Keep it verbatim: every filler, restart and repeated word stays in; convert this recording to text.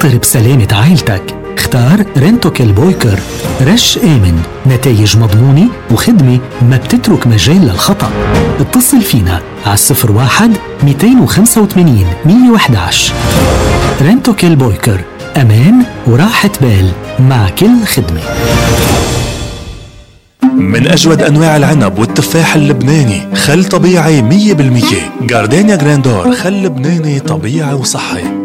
خاطر بسلامة عائلتك اختار رنتوكيل بويكر. رش آمن، نتائج مضمونة وخدمة ما بتترك مجال للخطأ. اتصل فينا على صفر واحد مئتين وخمسة وثمانين مئة وأحد عشر. رنتوكيل بويكر، أمان وراحة بال مع كل خدمة. من أجود أنواع العنب والتفاح اللبناني، خل طبيعي مية بالمية. جاردينيا جراندور، خل لبناني طبيعي وصحي.